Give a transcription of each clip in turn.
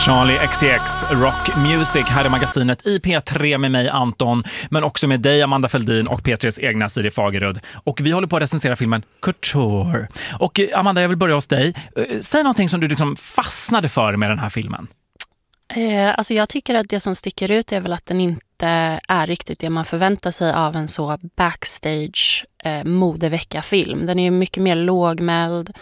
Charlie XCX Rock Music här i magasinet i P3 med mig Anton, men också med dig Amanda Feldin och P3s egna Siri Fagerud. Och vi håller på att recensera filmen Couture. Och Amanda, jag vill börja hos dig. Säg någonting som du liksom fastnade för med den här filmen. Alltså jag tycker att det som sticker ut är väl att den inte är riktigt det man förväntar sig av en så backstage modevecka-film. Den är mycket mer lågmäld,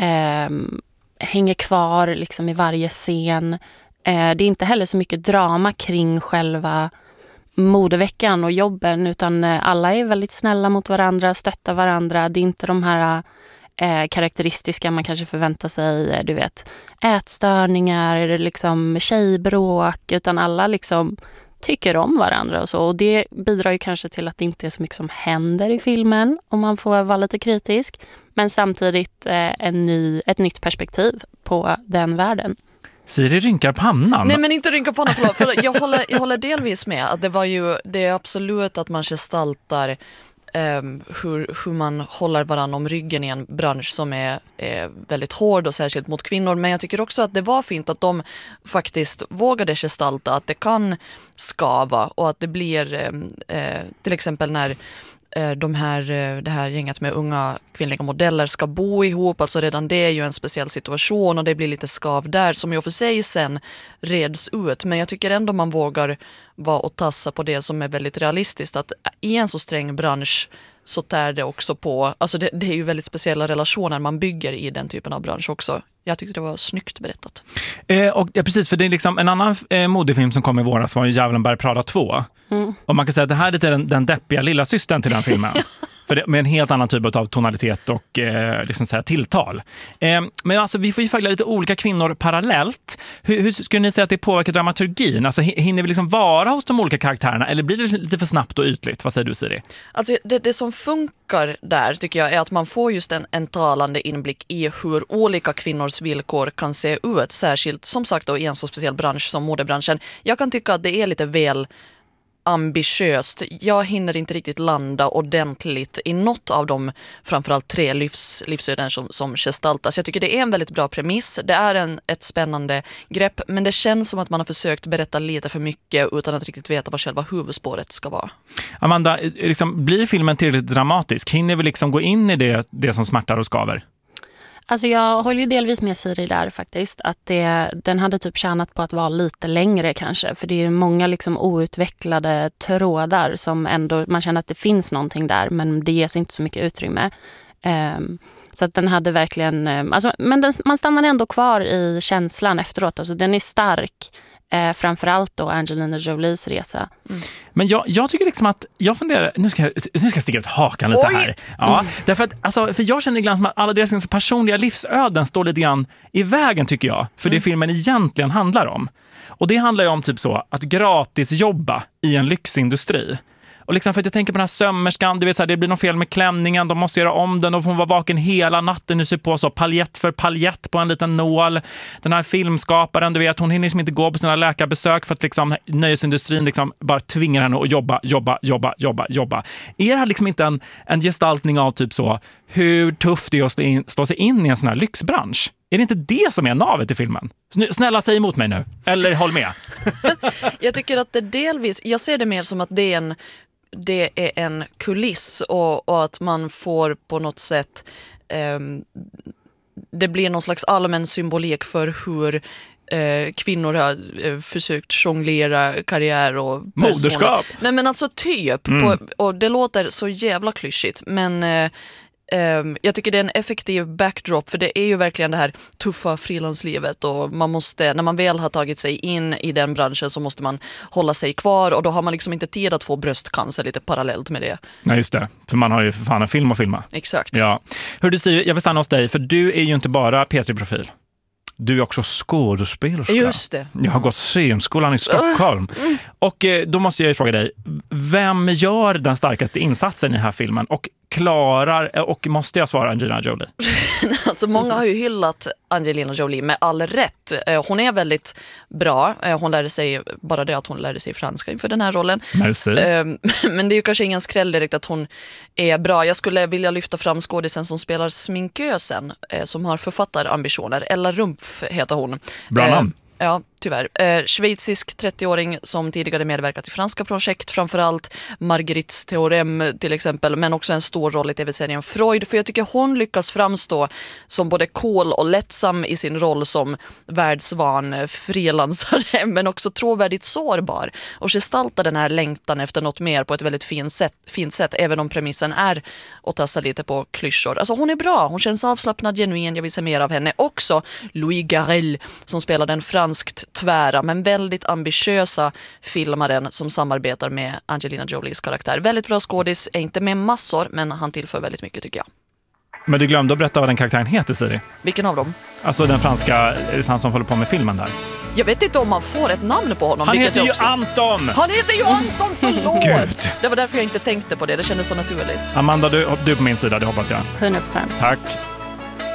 hänger kvar liksom i varje scen. Det är inte heller så mycket drama kring själva modeveckan och jobben, utan alla är väldigt snälla mot varandra, stöttar varandra. Det är inte de här karaktäristiska man kanske förväntar sig, du vet, ätstörningar, liksom tjejbråk, utan alla liksom tycker om varandra och så. Och det bidrar ju kanske till att det inte är så mycket som händer i filmen, om man får vara lite kritisk. Men samtidigt ett nytt perspektiv på den världen. Siri rynkar pannan. Nej, men inte rynka pannan, förlåt. För jag håller delvis med att det är absolut att man gestaltar hur man håller varann om ryggen i en bransch som är väldigt hård och särskilt mot kvinnor. Men jag tycker också att det var fint att de faktiskt vågade gestalta att det kan skava och att det blir till exempel när det här gänget med unga kvinnliga modeller ska bo ihop, alltså redan det är ju en speciell situation och det blir lite skav där som ju för sig sen reds ut, men jag tycker ändå man vågar vara och tassa på det som är väldigt realistiskt, att i en så sträng bransch så tär det också på, alltså det är ju väldigt speciella relationer man bygger i den typen av bransch också. Jag tyckte det var snyggt berättat. Och ja, precis, för det är liksom en annan modefilm som kom i våras var ju Djävulen bär Prada 2. Och man kan säga att det här är den deppiga lilla systern till den filmen. För det, med en helt annan typ av tonalitet och liksom så här, tilltal. Men alltså vi får ju följa lite olika kvinnor parallellt. Hur skulle ni säga att det påverkar dramaturgin? Alltså hinner vi liksom vara hos de olika karaktärerna eller blir det lite för snabbt och ytligt? Vad säger du, Siri? Alltså det som funkar där tycker jag är att man får just en talande inblick i hur olika kvinnors villkor kan se ut. Särskilt som sagt då, i en så speciell bransch som modebranschen. Jag kan tycka att det är lite väl ambitiöst. Jag hinner inte riktigt landa ordentligt i något av de framförallt 3 livsöden som gestaltas. Jag tycker det är en väldigt bra premiss. Det är ett spännande grepp, men det känns som att man har försökt berätta lite för mycket utan att riktigt veta vad själva huvudspåret ska vara. Amanda, liksom, blir filmen tillräckligt dramatisk? Hinner vi liksom gå in i det som smärtar och skaver? Alltså jag håller ju delvis med Siri där faktiskt, att den hade typ tjänat på att vara lite längre kanske, för det är många liksom outvecklade trådar som ändå, man känner att det finns någonting där, men det ges inte så mycket utrymme. Så att den hade verkligen, alltså, men man stannar ändå kvar i känslan efteråt, alltså den är stark. Framförallt då Angelina Jolies resa. Men jag tycker liksom att jag funderar, nu ska jag sticka ut hakan lite här. Ja, därför att alltså, för jag känner ibland som att alla deras personliga livsöden står lite grann i vägen, tycker jag, för det filmen egentligen handlar om. Och det handlar ju om typ så att gratis jobba i en lyxindustri. Och liksom för att jag tänker på den här sömmerskan, du vet så här, det blir något fel med klänningen, de måste göra om den, de får vara vaken hela natten, nu ser på så paljett för paljett på en liten nål. Den här filmskaparen, du vet, hon hinner liksom inte gå på sina läkarbesök för att liksom nöjesindustrin liksom bara tvingar henne att jobba. Är det här liksom inte en gestaltning av typ så hur tufft det är att slå sig in i en sån här lyxbransch? Är det inte det som är navet i filmen? Snälla, säg emot mig nu. Eller håll med. Jag tycker att det delvis, jag ser det mer som att det är en kuliss och att man får på något sätt det blir någon slags allmän symbolik för hur kvinnor har försökt jonglera karriär och moderskap. Nej, men alltså typ och det låter så jävla klyschigt, men jag tycker det är en effektiv backdrop, för det är ju verkligen det här tuffa frilanslivet och man måste, när man väl har tagit sig in i den branschen så måste man hålla sig kvar och då har man liksom inte tid att få bröstcancer lite parallellt med det. Nej, just det. För man har ju för fan en film att filma. Exakt. Ja. Hör du, Siri, jag vill stanna hos dig, för du är ju inte bara P3-profil. Du är också skådespelerska. Just det. Jag har gått scenskolan i Stockholm. Och då måste jag ju fråga dig, vem gör den starkaste insatsen i den här filmen? Och måste jag svara Angelina Jolie? Alltså många har ju hyllat Angelina Jolie med all rätt. Hon är väldigt bra. Hon lärde sig, bara det att hon lärde sig franska inför den här rollen. Merci. Men det är ju kanske ingen skräll direkt att hon är bra. Jag skulle vilja lyfta fram skådisen som spelar sminkösen, som har författarambitioner. Ella Rumpf heter hon. Bra namn. Ja, tyvärr. Schweizisk 30-åring som tidigare medverkat i franska projekt, framförallt Marguerites teorem till exempel, men också en stor roll i tv-serien Freud, för jag tycker hon lyckas framstå som både cool och lättsam i sin roll som världsvan frilansare, men också trovärdigt sårbar och gestaltar den här längtan efter något mer på ett väldigt fint sätt, även om premissen är att tassa lite på klyschor. Alltså hon är bra, hon känns avslappnad, genuin, jag vill se mer av henne. Också Louis Garrel som spelar den franskt tvära men väldigt ambitiösa filmaren som samarbetar med Angelina Jolies karaktär. Väldigt bra skådis, är inte med massor, men han tillför väldigt mycket tycker jag. Men du glömde att berätta vad den karaktären heter, Siri. Vilken av dem? Alltså den franska, är det han som håller på med filmen där? Jag vet inte om man får ett namn på honom. Han heter ju Anton! Han heter ju Anton, förlåt! Gud. Det var därför jag inte tänkte på det, det kändes så naturligt. Amanda, du är på min sida, det hoppas jag. 100%. Tack.